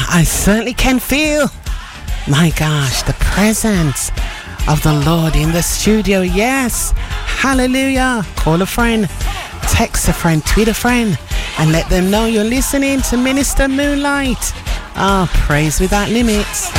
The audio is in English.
I certainly can feel, my gosh, the presence of the Lord in the studio. Yes, hallelujah. Call a friend, text a friend, tweet a friend, and let them know you're listening to Minister Moonlight. Praise without limits.